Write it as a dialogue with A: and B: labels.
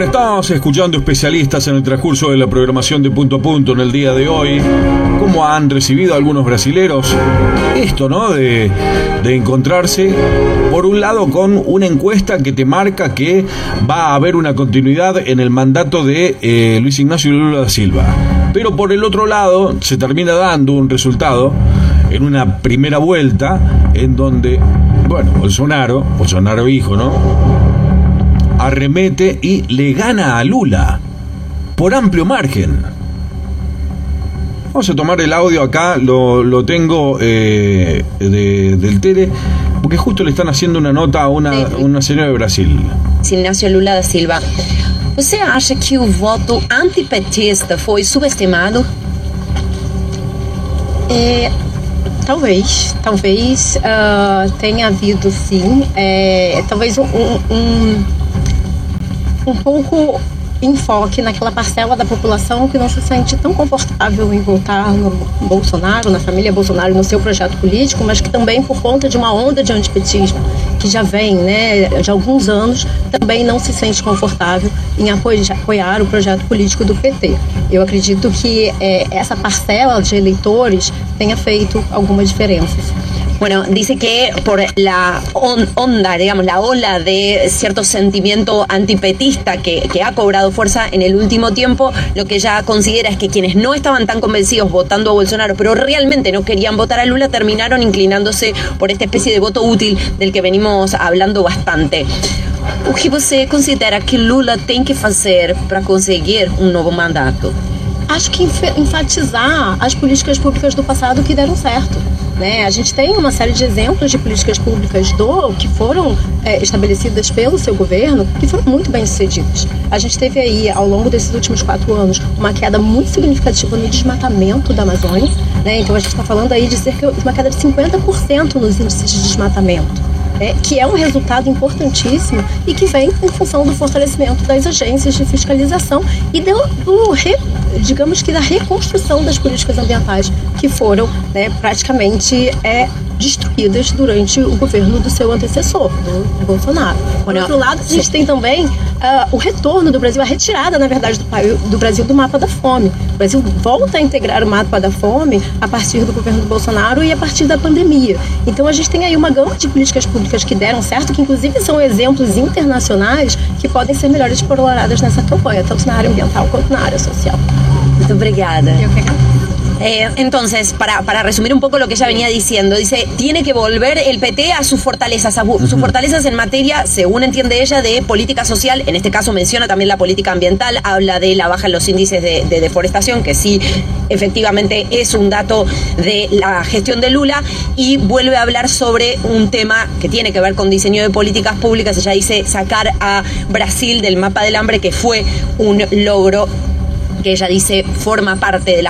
A: Estamos escuchando especialistas en el transcurso de la programación de Punto a Punto en el día de hoy, cómo han recibido algunos brasileros esto, ¿no? De encontrarse, por un lado, con una encuesta que te marca que va a haber una continuidad en el mandato de Luis Ignacio Lula da Silva. Pero por el otro lado, se termina dando un resultado en una primera vuelta en donde, bueno, Bolsonaro hijo, ¿no?, arremete y le gana a Lula por amplio margen. Vamos a tomar el audio acá, lo tengo del Tele, porque justo le están haciendo una nota a una señora de Brasil.
B: Ignacio Lula da Silva, você acha que o voto antipetista foi subestimado?
C: Talvez tenha havido sim, talvez um pouco enfoque naquela parcela da população que não se sente tão confortável em votar no Bolsonaro, na família Bolsonaro, no seu projeto político, mas que também, por conta de uma onda de antipetismo que já vem, né, de alguns anos, também não se sente confortável em apoiar o projeto político do PT. Eu acredito que essa parcela de eleitores tenha feito algumas diferenças.
B: Bueno, dice que por la onda, digamos, la ola de cierto sentimiento antipetista que ha cobrado fuerza en el último tiempo, lo que ella considera es que quienes no estaban tan convencidos votando a Bolsonaro, pero realmente no querían votar a Lula, terminaron inclinándose por esta especie de voto útil del que venimos hablando bastante. O que você considera que Lula tem que fazer para conseguir um novo mandato?
C: Acho que enfatizar as políticas públicas do passado que deram certo. Né? A gente tem uma série de exemplos de políticas públicas que foram estabelecidas pelo seu governo, que foram muito bem sucedidas. A gente teve aí, ao longo desses últimos 4 anos, uma queda muito significativa no desmatamento da Amazônia, né? Então a gente está falando aí de cerca de uma queda de 50% nos índices de desmatamento, que é um resultado importantíssimo e que vem em função do fortalecimento das agências de fiscalização e digamos que da reconstrução das políticas ambientais que foram, né, praticamente destruídas durante o governo do seu antecessor, do Bolsonaro. Por outro lado, a gente tem também o retorno do Brasil, a retirada, na verdade, do Brasil do mapa da fome. O Brasil volta a integrar o mapa da fome a partir do governo do Bolsonaro e a partir da pandemia. Então a gente tem aí uma gama de políticas públicas que deram certo, que inclusive são exemplos internacionais que podem ser melhores exploradas nessa campanha, tanto na área ambiental quanto na área social.
B: Muito obrigada.
C: Eu que agradeço.
B: Entonces, para resumir un poco lo que ella venía diciendo, dice, tiene que volver el PT a sus fortalezas en materia, según entiende ella, de política social. En este caso menciona también la política ambiental, habla de la baja en los índices de deforestación, que sí, efectivamente es un dato de la gestión de Lula, y vuelve a hablar sobre un tema que tiene que ver con diseño de políticas públicas. Ella dice sacar a Brasil del mapa del hambre, que fue un logro que ella dice forma parte de la